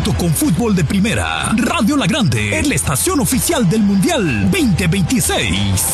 Junto con Fútbol de Primera, Radio La Grande es la estación oficial del Mundial 2026.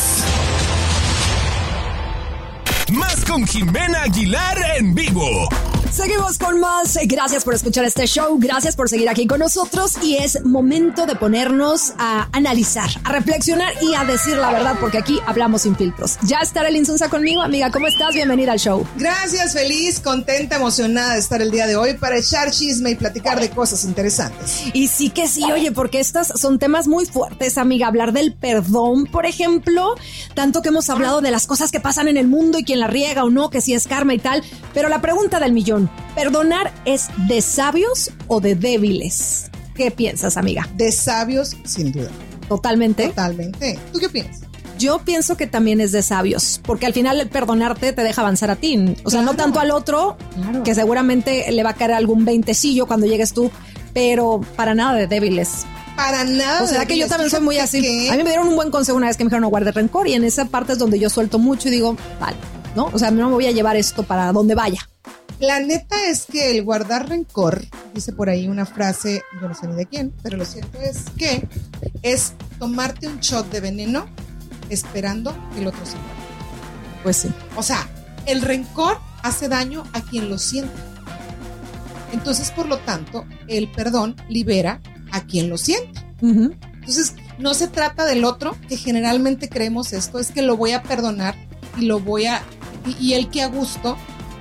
Más con Jimena Aguilar en vivo. Seguimos con más. Gracias por escuchar este show. Gracias por seguir aquí con nosotros. Y es momento de ponernos a analizar, a reflexionar y a decir la verdad, porque aquí hablamos sin filtros. Ya está Arely Insunza conmigo. Amiga, ¿cómo estás? Bienvenida al show. Gracias, feliz, contenta, emocionada de estar el día de hoy para echar chisme y platicar de cosas interesantes. Y sí que sí, oye, porque estas son temas muy fuertes, amiga. Hablar del perdón, por ejemplo, tanto que hemos hablado de las cosas que pasan en el mundo y quién la riega o no, que si es karma y tal. Pero la pregunta del millón: ¿perdonar es de sabios o de débiles? ¿Qué piensas, amiga? De sabios, sin duda. ¿Totalmente? Totalmente. ¿Tú qué piensas? Yo pienso que también es de sabios, porque al final el perdonarte te deja avanzar a ti. O sea, no tanto al otro, que seguramente le va a caer algún veintecillo cuando llegues tú, pero para nada de débiles. Para nada. O sea, que yo también soy muy así. ¿Qué? A mí me dieron un buen consejo una vez que me dijeron no guardes rencor, y en esa parte es donde yo suelto mucho y digo, vale, ¿no? O sea, no me voy a llevar esto para donde vaya. La neta es que el guardar rencor, dice por ahí una frase, yo no sé ni de quién, pero lo cierto es que es tomarte un shot de veneno esperando que el otro se muera. Pues sí. O sea, el rencor hace daño a quien lo siente. Entonces, por lo tanto, el perdón libera a quien lo siente. Uh-huh. Entonces, no se trata del otro, que generalmente creemos esto, es que lo voy a perdonar y lo voy a... Y él que a gusto...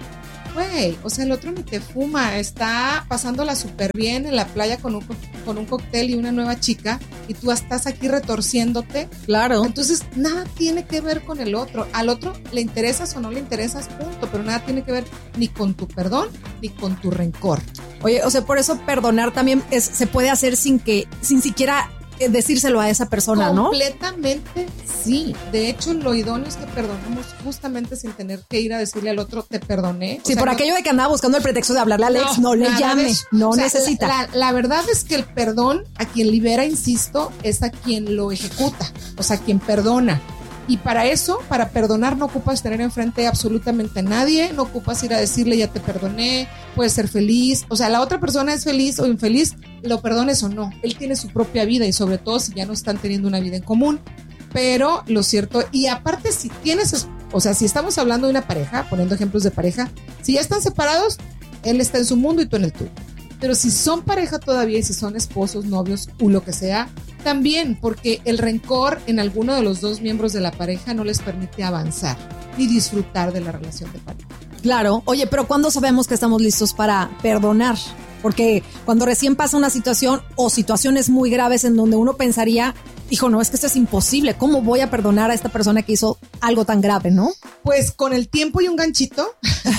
Güey, o sea, el otro ni te fuma, está pasándola súper bien en la playa con un cóctel y una nueva chica, y tú estás aquí retorciéndote. Claro. Entonces, nada tiene que ver con el otro. Al otro le interesas o no le interesas, punto, pero nada tiene que ver ni con tu perdón ni con tu rencor. Oye, o sea, por eso perdonar también se puede hacer sin siquiera decírselo a esa persona, ¿no? Completamente sí. De hecho, lo idóneo es que perdonemos justamente sin tener que ir a decirle al otro, te perdoné. Sí, por aquello de que andaba buscando el pretexto de hablarle al ex, no le llame, no necesita. La verdad es que el perdón a quien libera, insisto, es a quien lo ejecuta, o sea, quien perdona. Y para eso, para perdonar, no ocupas tener enfrente absolutamente a nadie, no ocupas ir a decirle ya te perdoné, puedes ser feliz. O sea, la otra persona es feliz o infeliz, lo perdones o no. Él tiene su propia vida y sobre todo si ya no están teniendo una vida en común. Pero lo cierto, y aparte si tienes, o sea, si estamos hablando de una pareja, poniendo ejemplos de pareja, si ya están separados, él está en su mundo y tú en el tuyo. Pero si son pareja todavía y si son esposos, novios o lo que sea, también, porque el rencor en alguno de los dos miembros de la pareja no les permite avanzar ni disfrutar de la relación de pareja. Claro. Oye, pero ¿cuándo sabemos que estamos listos para perdonar? Porque cuando recién pasa una situación o situaciones muy graves en donde uno pensaría, hijo, no, es que esto es imposible. ¿Cómo voy a perdonar a esta persona que hizo algo tan grave, no? Pues con el tiempo y un ganchito.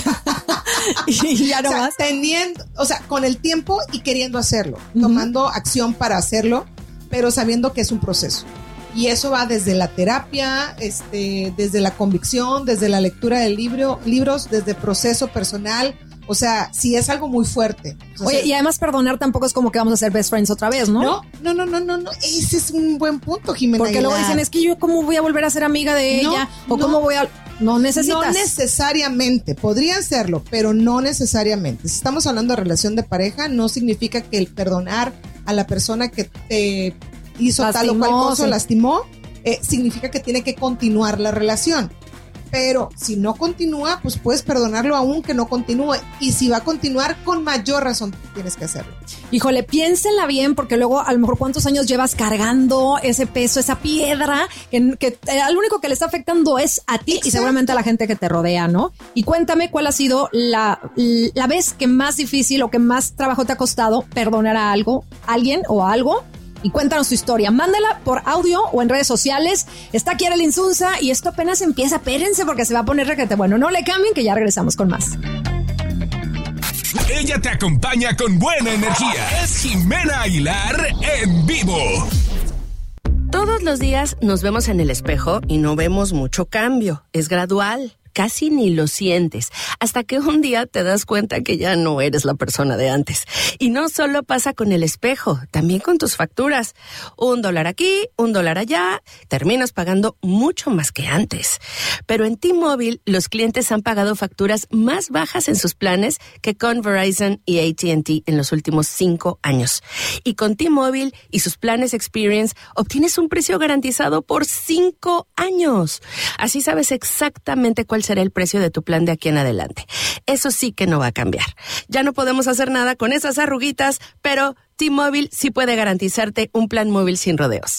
Y ya no más. Con el tiempo y queriendo hacerlo, tomando acción para hacerlo, pero sabiendo que es un proceso. Y eso va desde la terapia, desde la convicción, desde la lectura de libros, desde proceso personal. O sea, si es algo muy fuerte. Oye, y además perdonar tampoco es como que vamos a ser best friends otra vez, ¿no? No. Ese es un buen punto, Jimena. Porque luego dicen, es que yo cómo voy a volver a ser amiga de ella, o cómo voy a... No necesitas. No necesariamente, podrían serlo, pero no necesariamente. Si estamos hablando de relación de pareja, no significa que el perdonar a la persona que te hizo tal o cual cosa, lastimó, significa que tiene que continuar la relación. Pero si no continúa, pues puedes perdonarlo aún que no continúe. Y si va a continuar, con mayor razón tienes que hacerlo. Híjole, piénsenla bien, porque luego a lo mejor cuántos años llevas cargando ese peso, esa piedra, que al único que le está afectando es a ti. Exacto. Y seguramente a la gente que te rodea, ¿no? Y cuéntame cuál ha sido la vez que más difícil o que más trabajo te ha costado perdonar a alguien o a algo. Y cuéntanos tu historia. Mándala por audio o en redes sociales. Está aquí Arely Insunza y esto apenas empieza. Espérense porque se va a poner requete. Bueno, no le cambien que ya regresamos con más. Ella te acompaña con buena energía. Es Jimena Aguilar en vivo. Todos los días nos vemos en el espejo y no vemos mucho cambio. Es gradual. casi ni lo sientes, hasta que un día te das cuenta que ya no eres la persona de antes. Y no solo pasa con el espejo, también con tus facturas. $1 aquí, $1 allá, terminas pagando mucho más que antes. Pero en T-Mobile, los clientes han pagado facturas más bajas en sus planes que con Verizon y AT&T en los últimos 5 años. Y con T-Mobile y sus planes Experience, obtienes un precio garantizado por 5 años. Así sabes exactamente cuál será el precio de tu plan de aquí en adelante. Eso sí que no va a cambiar. Ya no podemos hacer nada con esas arruguitas, pero T-Mobile sí puede garantizarte un plan móvil sin rodeos.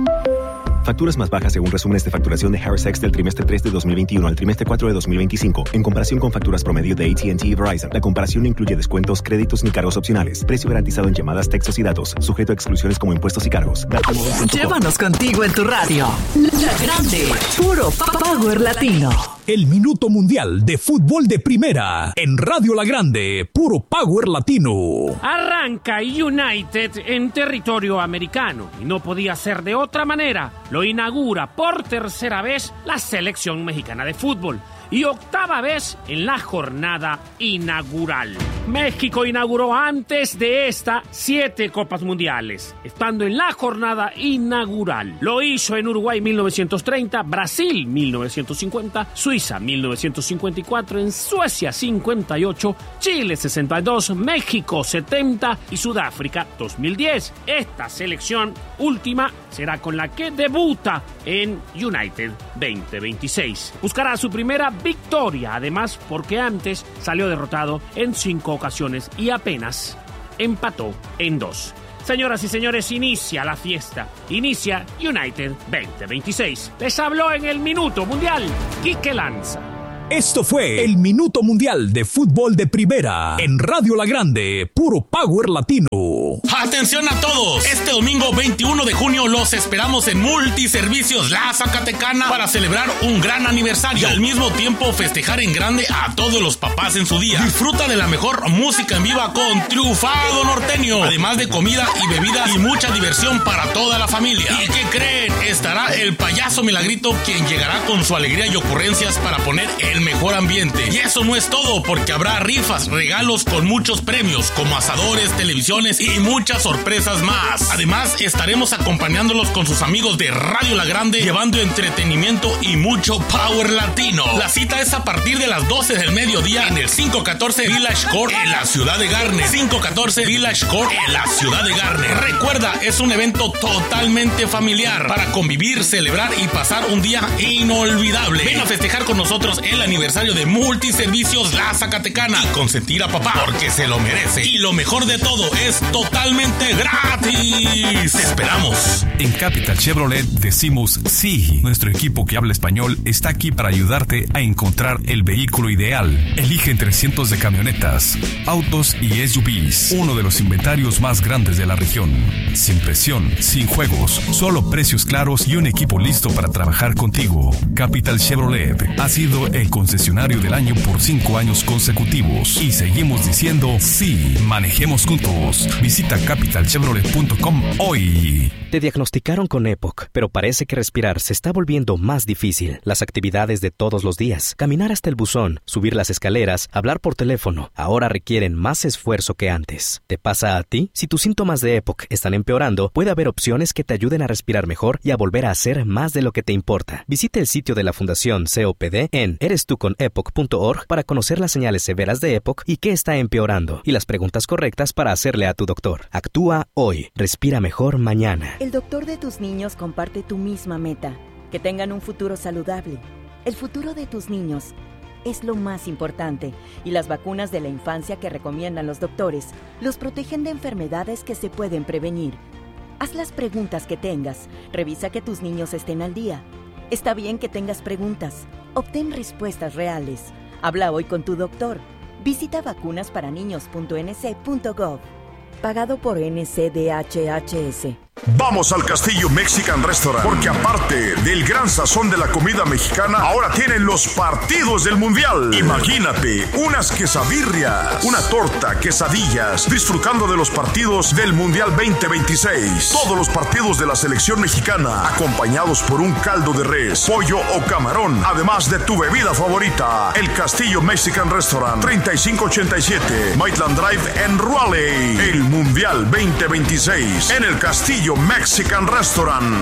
Facturas más bajas según resúmenes de facturación de Harris X del trimestre 3 de 2021 al trimestre 4 de 2025, en comparación con facturas promedio de AT&T y Verizon. La comparación no incluye descuentos, créditos ni cargos opcionales. Precio garantizado en llamadas, textos y datos, sujeto a exclusiones como impuestos y cargos. Llévanos contigo en tu radio. La Grande, puro Power Latino. El Minuto Mundial de Fútbol de Primera en Radio La Grande, puro Power Latino. Arranca United en territorio americano y no podía ser de otra manera. Lo inaugura por tercera vez la selección mexicana de fútbol y octava vez en la jornada inaugural. México inauguró antes de esta 7 Copas Mundiales, estando en la jornada inaugural. Lo hizo en Uruguay 1930, Brasil 1950, Suiza 1954, en Suecia 58, Chile 62, México 70 y Sudáfrica 2010. Esta selección última será con la que debuta en United 2026. Buscará su primera victoria, además porque antes salió derrotado en 5 ocasiones y apenas empató en 2. Señoras y señores, inicia la fiesta. Inicia United 2026. Les habló en el Minuto Mundial Quique Lanza. Esto fue el Minuto Mundial de Fútbol de Primera en Radio La Grande, puro Power Latino. ¡Atención a todos! Este domingo 21 de junio los esperamos en Multiservicios La Zacatecana para celebrar un gran aniversario y al mismo tiempo festejar en grande a todos los papás en su día. Disfruta de la mejor música en viva con Triunfado Norteño, además de comida y bebidas y mucha diversión para toda la familia. ¿Y qué creen? Estará el Payaso Milagrito, quien llegará con su alegría y ocurrencias para poner el mejor ambiente. Y eso no es todo, porque habrá rifas, regalos con muchos premios, como asadores, televisiones y muchas sorpresas más. Además, estaremos acompañándolos con sus amigos de Radio La Grande, llevando entretenimiento y mucho power latino. La cita es a partir de las 12 del mediodía en el 514 Village Court en la ciudad de Garner. 514 Village Court en la ciudad de Garner. Recuerda, es un evento totalmente familiar para convivir, celebrar y pasar un día inolvidable. Ven a festejar con nosotros el aniversario de Multiservicios La Zacatecana y consentir a papá porque se lo merece. Y lo mejor de todo, es totalmente gratis. ¡Te esperamos! En Capital Chevrolet decimos sí. Nuestro equipo que habla español está aquí para ayudarte a encontrar el vehículo ideal. Elige entre cientos de camionetas, autos y SUVs. Uno de los inventarios más grandes de la región. Sin presión, sin juegos, solo precios claros y un equipo listo para trabajar contigo. Capital Chevrolet ha sido el concesionario del año por 5 años consecutivos y seguimos diciendo sí. Manejemos juntos. Visita capitalchevrolet.com hoy. Te diagnosticaron con EPOC, pero parece que respirar se está volviendo más difícil. Las actividades de todos los días, caminar hasta el buzón, subir las escaleras, hablar por teléfono, ahora requieren más esfuerzo que antes. ¿Te pasa a ti? Si tus síntomas de EPOC están empeorando, puede haber opciones que te ayuden a respirar mejor y a volver a hacer más de lo que te importa. Visita el sitio de la Fundación COPD en erestuconepoc.org para conocer las señales severas de EPOC y qué está empeorando, y las preguntas correctas para hacerle a tu doctor. Actúa hoy. Respira mejor mañana. El doctor de tus niños comparte tu misma meta, que tengan un futuro saludable. El futuro de tus niños es lo más importante, y las vacunas de la infancia que recomiendan los doctores los protegen de enfermedades que se pueden prevenir. Haz las preguntas que tengas, revisa que tus niños estén al día. Está bien que tengas preguntas, obtén respuestas reales. Habla hoy con tu doctor. Visita vacunasparaniños.nc.gov. Pagado por NCDHHS. Vamos al Castillo Mexican Restaurant, porque aparte del gran sazón de la comida mexicana, ahora tienen los partidos del Mundial. Imagínate, unas quesabirrias, una torta, quesadillas, disfrutando de los partidos del Mundial 2026. Todos los partidos de la selección mexicana, acompañados por un caldo de res, pollo o camarón, además de tu bebida favorita. El Castillo Mexican Restaurant, 3587 Maitland Drive en Raleigh. El Mundial 2026 en el Castillo Mexican Restaurant.